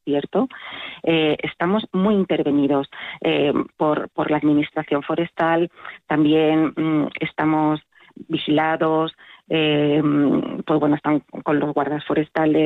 cierto. Estamos muy intervenidos por la Administración Forestal, también estamos vigilados, pues bueno, están con los guardas forestales